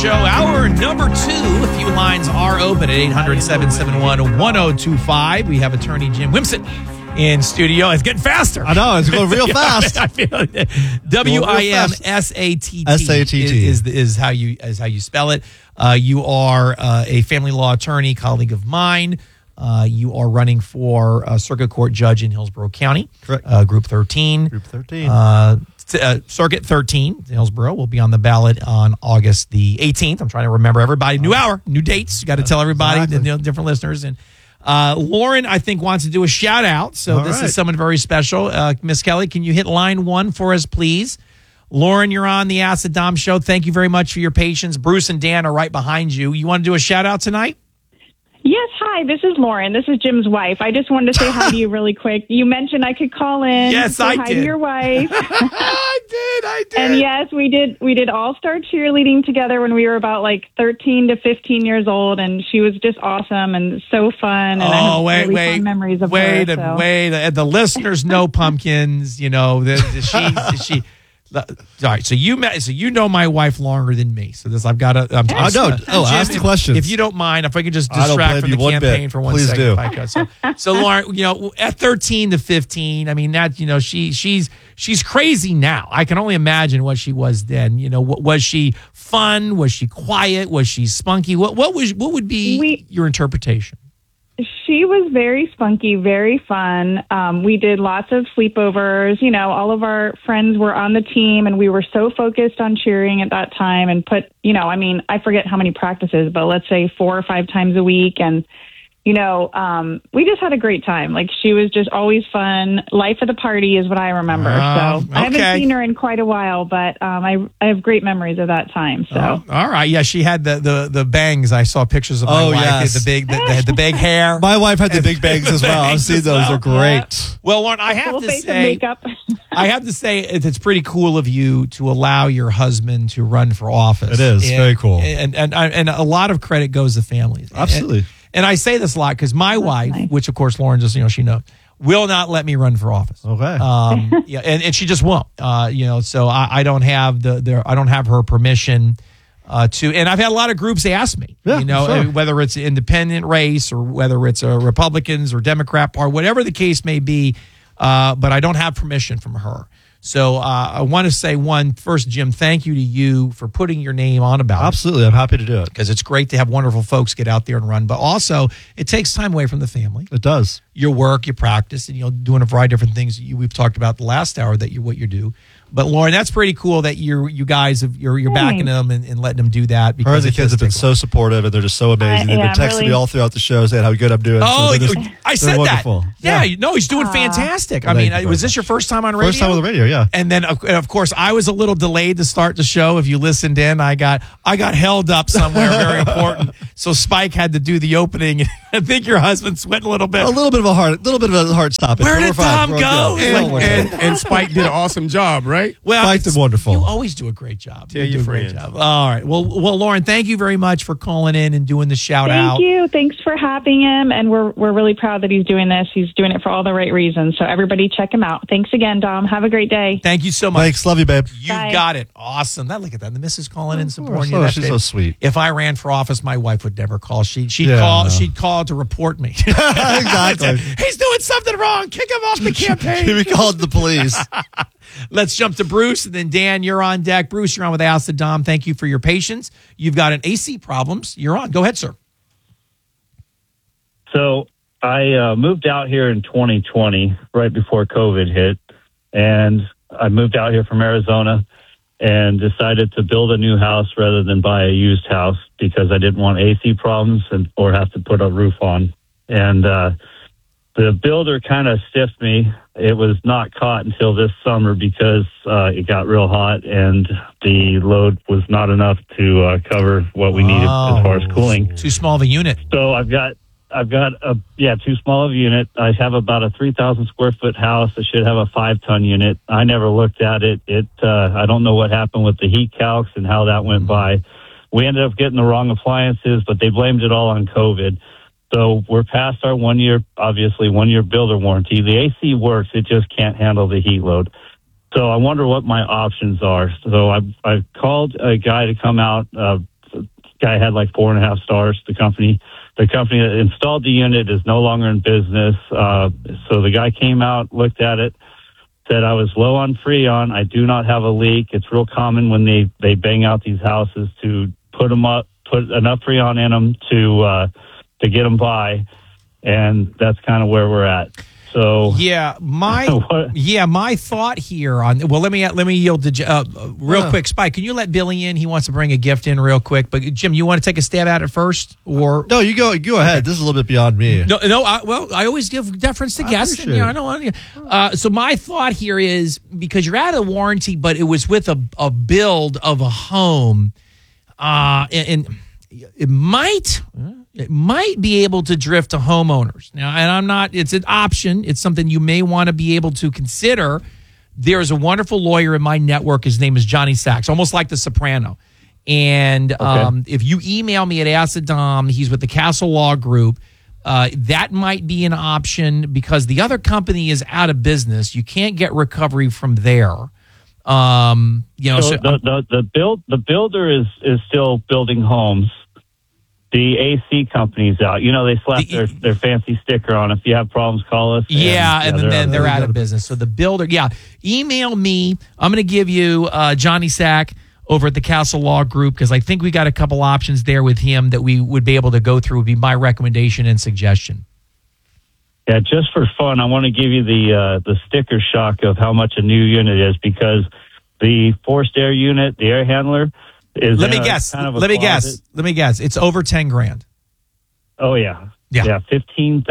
Show hour number 2. A few lines are open at 800-771-1025. We have attorney Jim Wimsett in studio. It's getting faster. I know, it's going real fast. I feel it. WIMSATT is how you spell it. You are a family law attorney, colleague of mine. You are running for a circuit court judge in Hillsborough County. Correct. Group 13. Group 13. Circuit 13, Hillsborough, will be on the ballot on August the 18th. I'm trying to remember everybody. New hour, new dates. You got to tell everybody, the different listeners. And Lauren, I think, wants to do a shout out. So this is someone very special. Miss Kelly, can you hit line 1 for us, please? Lauren, you're on the Ask the Dom show. Thank you very much for your patience. Bruce and Dan are right behind you. You want to do a shout out tonight? Yes, hi, this is Lauren. This is Jim's wife. I just wanted to say hi to you really quick. You mentioned I could call in. Yes, say I hi did. to your wife. I did. And yes, we did all-star cheerleading together when we were about like 13 to 15 years old, and she was just awesome and so fun. And I have really fun memories of her. The listeners know pumpkins. You know, she. All right, so you know my wife longer than me. So this I've got to. Ask the questions if you don't mind. If I could just distract from the campaign for 1 second. Please do. If I could. So Lauren, at 13 to 15, I mean that she's crazy now. I can only imagine what she was then. Was she fun? Was she quiet? Was she spunky? What would be your interpretation? She was very spunky, very fun. We did lots of sleepovers. All of our friends were on the team, and we were so focused on cheering at that time and I forget how many practices, but let's say 4 or 5 times a week. And, we just had a great time. Like, she was just always fun. Life of the party is what I remember. I haven't seen her in quite a while, but I have great memories of that time. So all right. Yeah, she had the bangs. I saw pictures of my wife. Yes. They had the big hair. My wife had the big bangs as well. I've seen those. They're great. Yeah. Well, Lauren, I have to say it's pretty cool of you to allow your husband to run for office. It is very cool. And a lot of credit goes to families. Absolutely. And I say this a lot because my wife, which of course Lauren just, she knows, will not let me run for office. Okay. And she just won't. So I don't have I don't have her permission to. And I've had a lot of groups ask me, whether it's an independent race or whether it's a Republicans or Democrat or whatever the case may be. But I don't have permission from her. So I want to say first, Jim, thank you to you for putting your name on a ballot. Absolutely. I'm happy to do it. Because it's great to have wonderful folks get out there and run. But also, it takes time away from the family. It does. Your work, your practice, and doing a variety of different things we've talked about the last hour what you do. But Lauren, that's pretty cool that you guys you're backing them and letting them do that. Because her and the kids have been so supportive, and they're just so amazing. They've been texting me all throughout the show saying how good I'm doing. Oh, I said wonderful. that. Yeah, no, he's doing fantastic. I mean, was this your first time on radio? First time on the radio, yeah. And then of course I was a little delayed to start the show. If you listened in, I got held up somewhere very important. So Spike had to do the opening. I think your husband sweating a little bit. A little bit of a hard stoppage. Where did Tom go? And Spike did an awesome job, right? Well, Spike did wonderful. You always do a great job. Tell your friends. All right. Well, Lauren, thank you very much for calling in and doing the shout out. Thank you. Thanks for having him. And we're really proud that he's doing this. He's doing it for all the right reasons. So everybody check him out. Thanks again, Dom. Have a great day. Thank you so much. Thanks. Love you, babe. You got it. Awesome. Look at that. The missus calling in supporting you. She's so sweet. If I ran for office, my wife would never call. She'd call to report me. Exactly. He's doing something wrong. Kick him off the campaign. He called the police. Let's jump to Bruce, and then Dan, you're on deck. Bruce, you're on with Ask the Dom. Thank you for your patience. You've got an AC problems. You're on. Go ahead, sir. So I moved out here in 2020, right before COVID hit, and I moved out here from Arizona and decided to build a new house rather than buy a used house because I didn't want AC problems or have to put a roof on. And the builder kind of stiffed me. It was not caught until this summer because it got real hot and the load was not enough to cover what we needed as far as cooling. Too small of a unit. So I've got too small of a unit. I have about a 3,000 square foot house that should have a 5-ton unit. I never looked at it. I don't know what happened with the heat calcs and how that went by. We ended up getting the wrong appliances, but they blamed it all on COVID. So we're past our 1 year builder warranty. The AC works. It just can't handle the heat load. So I wonder what my options are. So I've called a guy to come out, guy had like 4.5 stars. The company that installed the unit is no longer in business. So the guy came out, looked at it, said I was low on Freon. I do not have a leak. It's real common when they bang out these houses to put enough Freon in them to get them by, and that's kind of where we're at. So my thought here on let me yield to real quick. Spike, can you let Billy in? He wants to bring a gift in real quick. But Jim, you want to take a stab at it first, or no? You go ahead. This is a little bit beyond me. No. I always give deference to guests. I don't want. So my thought here is because you're out of warranty, but it was with a build of a home, and it might be able to drift to homeowners. Now, and it's an option. It's something you may want to be able to consider. There's a wonderful lawyer in my network. His name is Johnny Sachs, almost like The Soprano. And if you email me at Acidom, he's with the Castle Law Group. That might be an option because the other company is out of business. You can't get recovery from there. The builder is still building homes. The AC company's out. They slap their fancy sticker on. If you have problems, call us. And then they're out of business. So the builder, email me. I'm going to give you Johnny Sack over at the Castle Law Group because I think we got a couple options there with him that we would be able to go through. Would be my recommendation and suggestion. Yeah, just for fun, I want to give you the sticker shock of how much a new unit is because the forced air unit, the air handler. Let me guess. It's over $10,000. Oh yeah. $15,000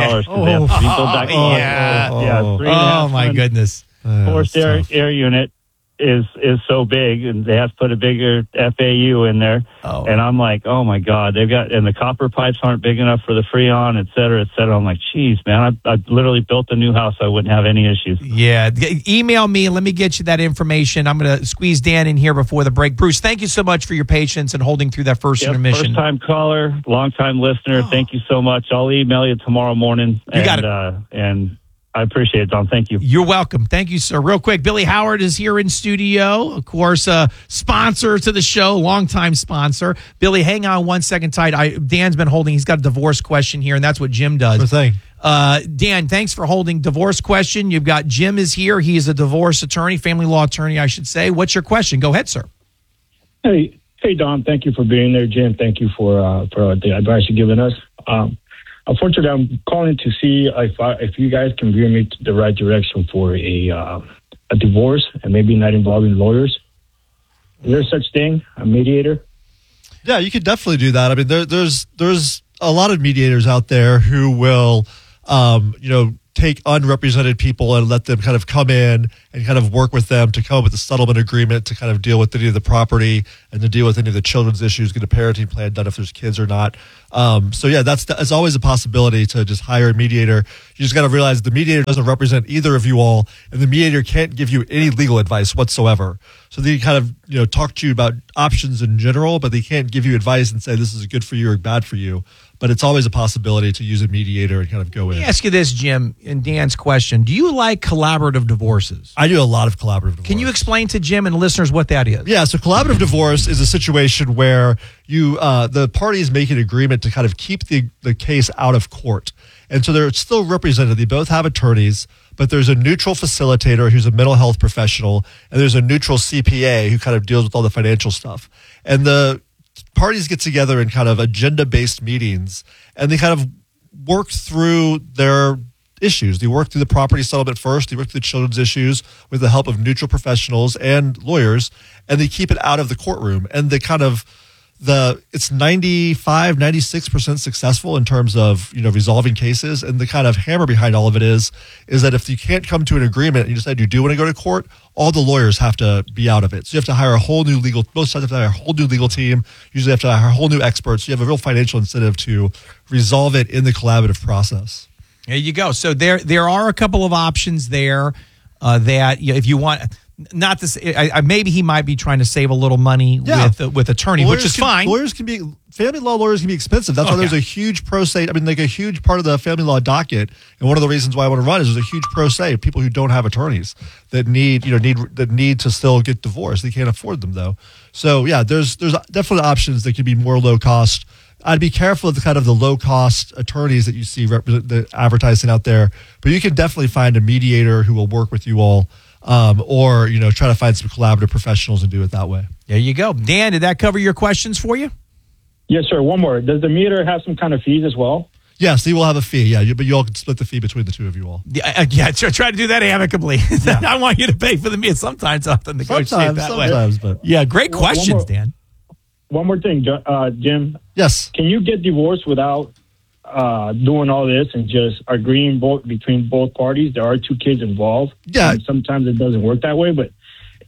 Oh my goodness. Forced air unit is so big, and they have to put a bigger FAU in there. And I'm like, oh my God, and the copper pipes aren't big enough for the Freon, et cetera, et cetera. I'm like, geez, man, I literally built a new house. I wouldn't have any issues. Yeah. Email me and let me get you that information. I'm going to squeeze Dan in here before the break. Bruce, thank you so much for your patience and holding through that first intermission. First time caller, long time listener. Thank you so much. I'll email you tomorrow morning. You got it. And I appreciate it, Don. Thank you. You're welcome. Thank you, sir. Real quick, Billy Howard is here in studio. Of course, sponsor to the show, longtime sponsor. Billy, hang on 1 second tight. Dan's been holding. He's got a divorce question here, and that's what Jim does. Sure thing. Dan, thanks for holding divorce question. You've got Jim is here. He is a divorce attorney, family law attorney, I should say. What's your question? Go ahead, sir. Hey, Don. Thank you for being there. Jim, thank you for the advice you've given us. Unfortunately, I'm calling to see if you guys can veer me to the right direction for a divorce and maybe not involving lawyers. Is there such thing, a mediator? Yeah, you could definitely do that. I mean, there's a lot of mediators out there who will, take unrepresented people and let them kind of come in and kind of work with them to come up with a settlement agreement to kind of deal with any of the property and to deal with any of the children's issues, get a parenting plan done if there's kids or not. That's always a possibility to just hire a mediator. You just got to realize the mediator doesn't represent either of you all, and the mediator can't give you any legal advice whatsoever. So they kind of, talk to you about options in general, but they can't give you advice and say this is good for you or bad for you. But it's always a possibility to use a mediator and kind of go in. Let me ask you this, Jim, and Dan's question. Do you like collaborative divorces? I do a lot of collaborative divorce. Can you explain to Jim and listeners what that is? Yeah, so collaborative divorce is a situation where the parties make an agreement to kind of keep the case out of court. And so they're still represented. They both have attorneys, but there's a neutral facilitator who's a mental health professional, and there's a neutral CPA who kind of deals with all the financial stuff. And the parties get together in kind of agenda-based meetings, and they kind of work through their issues. They work through the property settlement first. They work through the children's issues with the help of neutral professionals and lawyers, and they keep it out of the courtroom. And they kind of it's 96% successful in terms of resolving cases. And the kind of hammer behind all of it is that if you can't come to an agreement and you decide you do want to go to court, all the lawyers have to be out of it. So you have to hire most sides have to hire a whole new legal team. Usually have to hire a whole new expert. So you have a real financial incentive to resolve it in the collaborative process. There you go. So there are a couple of options there that if you want. not this. Maybe he might be trying to save a little money with attorney, which is fine. Family law lawyers can be expensive. That's why there's a huge pro se. I mean, like a huge part of the family law docket, and one of the reasons why I want to run is there's a huge pro se of people who don't have attorneys that need to still get divorced. They can't afford them though. So yeah, there's definitely options that can be more low cost. I'd be careful of the kind of the low cost attorneys that you see the advertising out there, but you can definitely find a mediator who will work with you all, or try to find some collaborative professionals and do it that way. There you go, Dan. Did that cover your questions for you? Yes, sir. One more. Does the meter have some kind of fees as well? Yes, he will have a fee. Yeah, but you all can split the fee between the two of you all. Yeah. Try to do that amicably. Yeah. I want you to pay for the meter. Sometimes I have to negotiate that way. But yeah, great questions, Dan. One more thing, Jim. Yes. Can you get divorced without doing all this and just agreeing between both parties? There are two kids involved. Yeah. And sometimes it doesn't work that way, but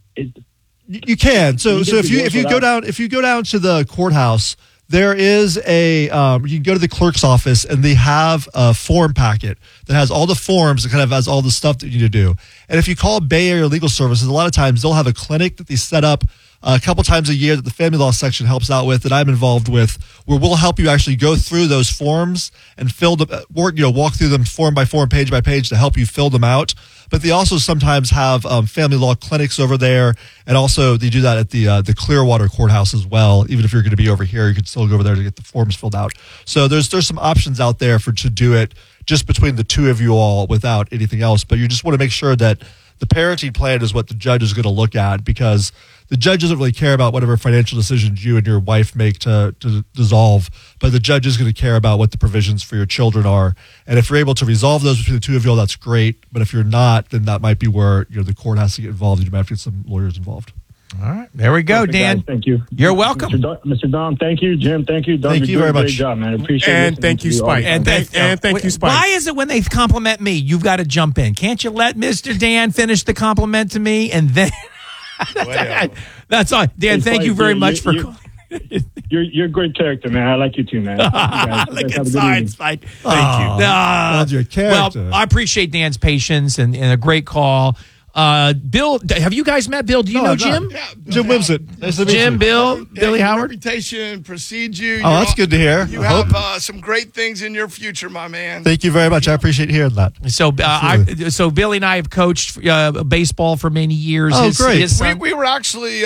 you can. So if you go down to the courthouse, there is you can go to the clerk's office and they have a form packet that has all the forms that kind of has all the stuff that you need to do. And if you call Bay Area Legal Services, a lot of times they'll have a clinic that they set up a couple times a year that the family law section helps out with, that I'm involved with, where we'll help you actually go through those forms and fill them, walk through them form by form, page by page to help you fill them out. But they also sometimes have family law clinics over there, and also they do that at the Clearwater courthouse as well. Even if you're going to be over here, you can still go over there to get the forms filled out. So there's some options out there to do it just between the two of you all without anything else. But you just want to make sure that the parenting plan is what the judge is going to look at, because the judge doesn't really care about whatever financial decisions you and your wife make to dissolve, but the judge is going to care about what the provisions for your children are. And if you're able to resolve those between the two of you all, that's great. But if you're not, then that might be where the court has to get involved. You might have to get some lawyers involved. All right. There we go, Perfect, Dan. guys. Thank you. You're welcome. Mr. Dom, thank you. Jim, thank you. Dom, thank you very much. Great job, man. Appreciate it. And thank you, Spike. And thank you, Spike. Why is it when they compliment me, you've got to jump in? Can't you let Mr. Dan finish the compliment to me and then... That's all. Dan, thank you very much for calling. You're a great character, man. I like you too, man. Look inside, Spike. Thank you. Your character. Well, I appreciate Dan's patience and a great call. Bill, have you guys met Bill? Do you know Jim? Yeah, Jim Wimsett. Nice to meet Jim, you. Bill, Billy your Howard. Reputation precedes you. Oh, that's good to hear. You I have some great things in your future, my man. Thank you very much. I appreciate hearing that. So Billy and I have coached baseball for many years. Oh, great. His son, We were actually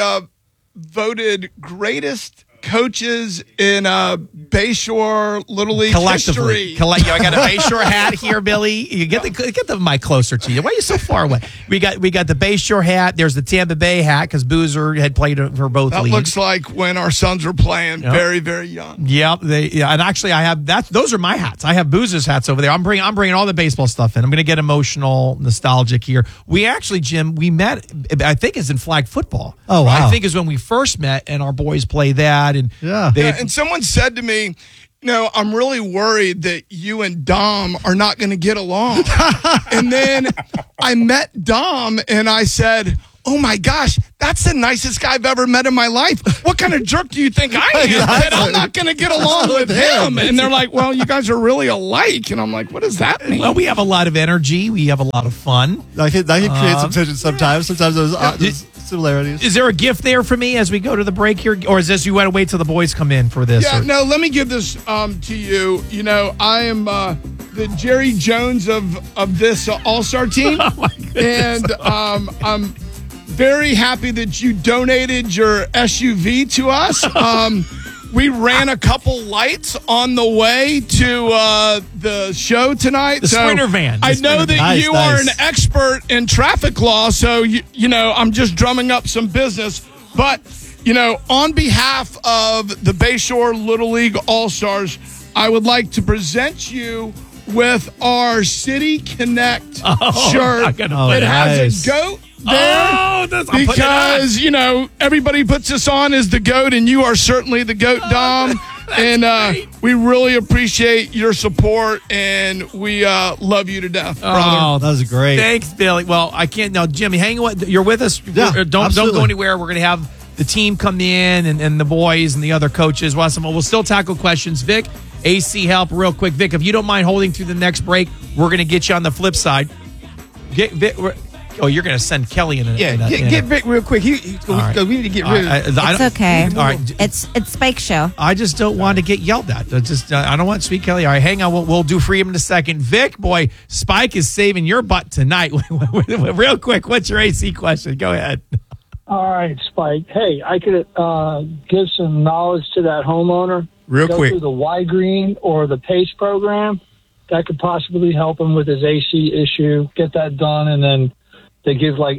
voted greatest coaches in Bayshore Little League collectively. history. I got a Bayshore hat here, Billy. You get the mic closer to you. Why are you so far away? We got the Bayshore hat. There's the Tampa Bay hat because Boozer had played for both That leagues. looks like when our sons were playing, very, very young. Yep, and actually, I have that. Those are my hats. I have Boozer's hats over there. I'm bringing all the baseball stuff in. I'm going to get emotional, nostalgic here. We actually, Jim, we met. I think it's in flag football. Oh, wow. I think is when we first met, and our boys play that. And And someone said to me, I'm really worried that you and Dom are not going to get along. And then I met Dom and I said, oh my gosh, that's the nicest guy I've ever met in my life. What kind of jerk do you think I am that I'm not going to get along with him? And they're like, well, you guys are really alike. And I'm like, what does that mean? Well, we have a lot of energy. We have a lot of fun. That can create some tension sometimes. Sometimes there's similarities. Is there a gift there for me as we go to the break here? Or is this you want to wait till the boys come in for this? Yeah, no, let me give this to you. I am the Jerry Jones of this All-Star team. And I'm very happy that you donated your SUV to us. We ran a couple lights on the way to the show tonight. The Sprinter van. I know that you are an expert in traffic law, so I'm just drumming up some business. But on behalf of the Bayshore Little League All-Stars, I would like to present you with our City Connect shirt. It has a goat there because everybody puts us on as the GOAT, and you are certainly the GOAT, Dom. And we really appreciate your support, and we love you to death, brother. Oh, that was great. Thanks, Billy. Well, I can't now, Jimmy. Hang on. You're with us. Yeah, don't go anywhere. We're going to have the team come in and the boys and the other coaches. We'll still tackle questions. Vic, AC help real quick. Vic, if you don't mind holding through the next break, we're going to get you on the flip side. Oh, you're going to send Kelly in a... Get Vic real quick. We need to get rid of... It's okay. All right. It's Spike Show. I just don't want to get yelled at. I don't want Sweet Kelly. All right, hang on. We'll do Freedom in a second. Vic, boy, Spike is saving your butt tonight. Real quick, what's your AC question? Go ahead. All right, Spike. Hey, I could give some knowledge to that homeowner. Real Go quick. through the Y-Green or the PACE program. That could possibly help him with his AC issue. Get that done, and then they give like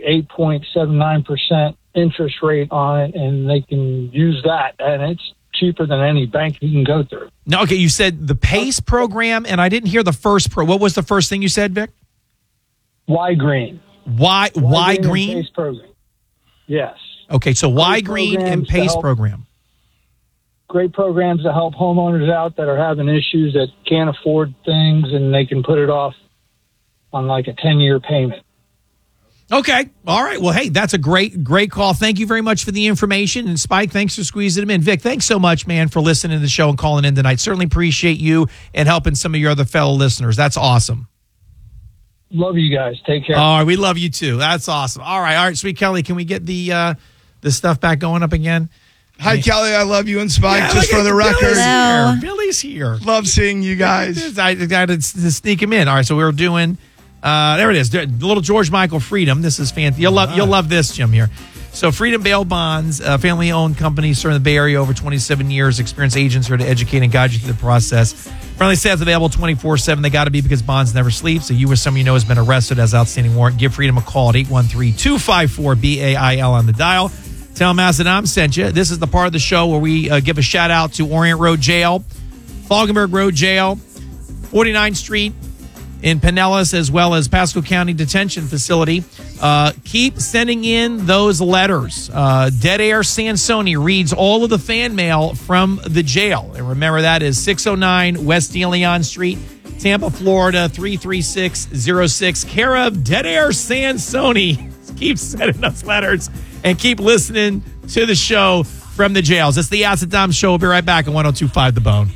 8.79% interest rate on it, and they can use that, and it's cheaper than any bank you can go through. No, okay, you said the PACE program, and I didn't hear the first What was the first thing you said, Vic? Y-Green. Y-Green? PACE program. Yes. Okay, so Y-Green and PACE program. Great programs to help homeowners out that are having issues that can't afford things, and they can put it off on like a 10-year payment. Okay. All right. Well, hey, that's a great call. Thank you very much for the information. And Spike, thanks for squeezing him in. Vic, thanks so much, man, for listening to the show and calling in tonight. Certainly appreciate you and helping some of your other fellow listeners. That's awesome. Love you guys. Take care. All right. We love you too. That's awesome. All right. Sweet Kelly, can we get the stuff back going up again? Hi, Kelly. I love you and Spike, Yeah, just for the record. Hello. Billy's here. Love seeing you guys. I got to sneak him in. All right. So we were doing... there it is. Little George Michael Freedom. This is fantastic. You'll love this, Jim, here. So Freedom Bail Bonds, a family-owned company serving the Bay Area over 27 years. Experienced agents here to educate and guide you through the process. Friendly staff available 24/7. They got to be because bonds never sleep. So you or someone you know has been arrested as outstanding warrant. Give Freedom a call at 813-254-BAIL on the dial. Tell them Mazadam sent you. This is the part of the show where we give a shout-out to Orient Road Jail, Falkenberg Road Jail, 49th Street, in Pinellas, as well as Pasco County Detention Facility. Keep sending in those letters. Dead Air Sansoni reads all of the fan mail from the jail. And remember, that is 609 West De Leon Street, Tampa, Florida, 33606. Care of Dead Air Sansoni. Keep sending us letters and keep listening to the show from the jails. It's the Acid Dom Show. We'll be right back on 102.5 The Bone.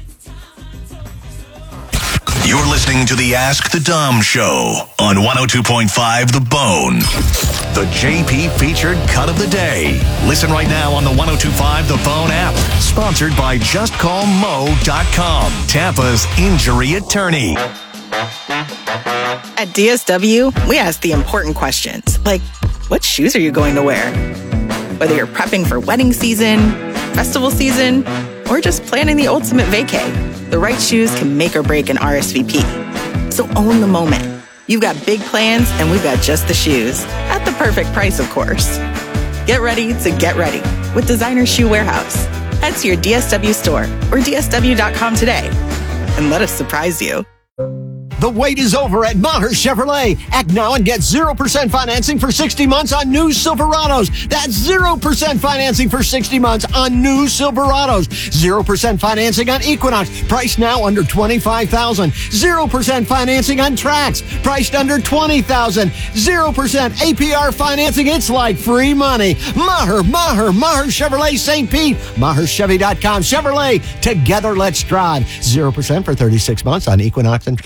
You're listening to the Ask the Dom Show on 102.5 The Bone. The JP featured cut of the day. Listen right now on the 102.5 The Bone app. Sponsored by JustCallMo.com, Tampa's injury attorney. At DSW, we ask the important questions, like, what shoes are you going to wear? Whether you're prepping for wedding season, festival season, or just planning the ultimate vacay, the right shoes can make or break an RSVP. So own the moment. You've got big plans, and we've got just the shoes. At the perfect price, of course. Get ready to get ready with Designer Shoe Warehouse. Head to your DSW store or DSW.com today and let us surprise you. The wait is over at Maher Chevrolet. Act now and get 0% financing for 60 months on new Silverados. That's 0% financing for 60 months on new Silverados. 0% financing on Equinox, priced now under $25,000. 0% financing on Trax, priced under $20,000. 0% APR financing. It's like free money. Maher Chevrolet St. Pete. MaherChevy.com. Chevrolet. Together, let's drive. 0% for 36 months on Equinox and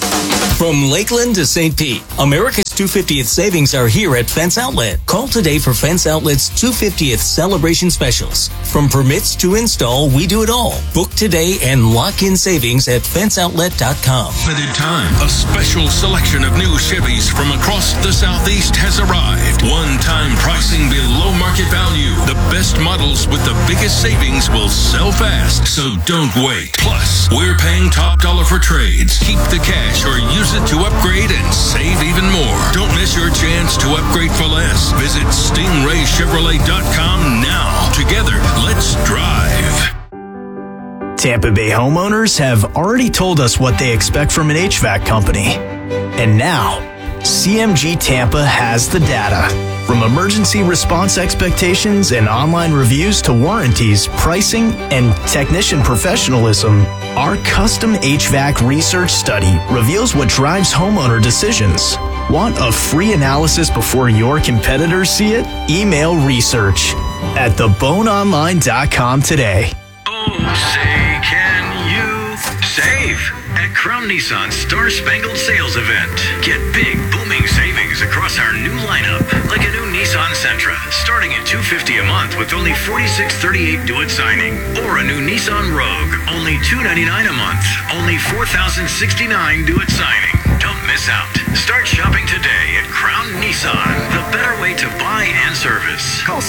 From Lakeland to St. Pete, America's 250th savings are here at Fence Outlet. Call today for Fence Outlet's 250th celebration specials. From permits to install, we do it all. Book today and lock in savings at fenceoutlet.com. Limited time, a special selection of new Chevys from across the Southeast has arrived. One-time pricing below market value. The best models with the biggest savings will sell fast, so don't wait. Plus, we're paying top dollar for trades. Keep the cash or use it to upgrade and save even more. Don't miss your chance to upgrade for less. Visit StingrayChevrolet.com now. Together, let's drive. Tampa Bay homeowners have already told us what they expect from an HVAC company. And now, CMG Tampa has the data. From emergency response expectations and online reviews to warranties, pricing, and technician professionalism, our custom HVAC research study reveals what drives homeowner decisions. Want a free analysis before your competitors see it? Email research at theboneonline.com today. Oh, say, can you save at Crown Nissan's Star Spangled Sales Event. Get big, booming savings across our new lineup, like a new Nissan Sentra, starting at $250 a month with only $46.38 due at signing, or a new Nissan Rogue, only $299 a month, only $4,069 due at signing. Don't miss out. Start shopping today at Crown Nissan, the better way to buy and service. Call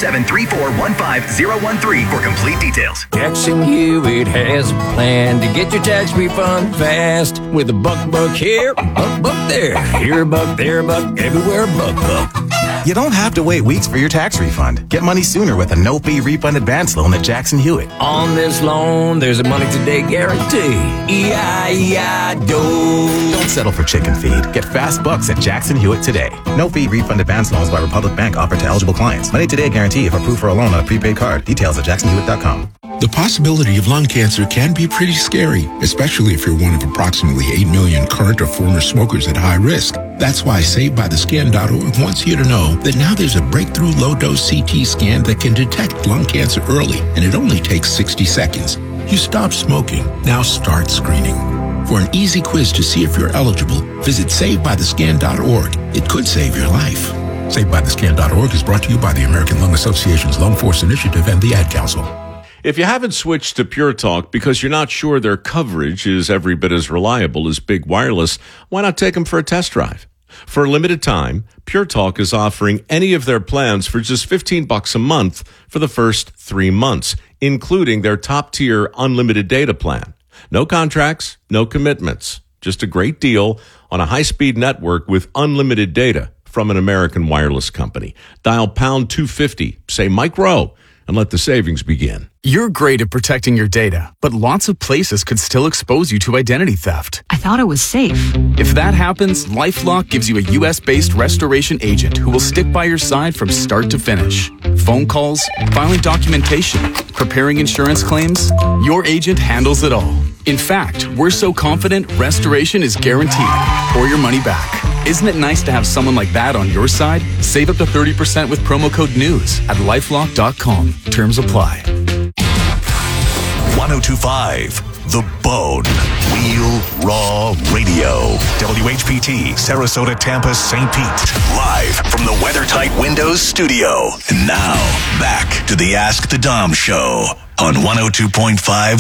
727-341-5013 for complete details. Jackson Hewitt has a plan to get your tax refund fast with a buck here, buck there. Here a buck, there a buck, everywhere a buck. You don't have to wait weeks for your tax refund. Get money sooner with a no-fee refund advance loan at Jackson Hewitt. On this loan, there's a money today guarantee. E-I-E-I-DO. Don't settle for chicken feed. Get fast bucks at Jackson Hewitt today. No-fee refund advance loans by Republic Bank offered to eligible clients. Money today guarantee if approved for a loan on a prepaid card. Details at jacksonhewitt.com. The possibility of lung cancer can be pretty scary, especially if you're one of approximately 8 million current or former smokers at high risk. That's why SaveByTheScan.org wants you to know that now there's a breakthrough low-dose CT scan that can detect lung cancer early, and it only takes 60 seconds. You stop smoking, now start screening. For an easy quiz to see if you're eligible, visit SaveByTheScan.org. It could save your life. SaveByTheScan.org is brought to you by the American Lung Association's Lung Force Initiative and the Ad Council. If you haven't switched to Pure Talk because you're not sure their coverage is every bit as reliable as Big Wireless, why not take them for a test drive? For a limited time, Pure Talk is offering any of their plans for just $15 a month for the first 3 months, including their top-tier unlimited data plan. No contracts, no commitments, just a great deal on a high-speed network with unlimited data from an American wireless company. Dial pound 250, say Mike Rowe, and let the savings begin. You're great at protecting your data, but lots of places could still expose you to identity theft. I thought it was safe. If that happens, LifeLock gives you a U.S.-based restoration agent who will stick by your side from start to finish. Phone calls, filing documentation, preparing insurance claims, your agent handles it all. In fact, we're so confident restoration is guaranteed or your money back. Isn't it nice to have someone like that on your side? Save up to 30% with promo code NEWS at LifeLock.com. Terms apply. 1025 The Bone. Real Raw Radio. WHPT, Sarasota, Tampa, St. Pete. Live from the WeatherTight Windows studio. And now, back to the Ask the Dom Show on 102.5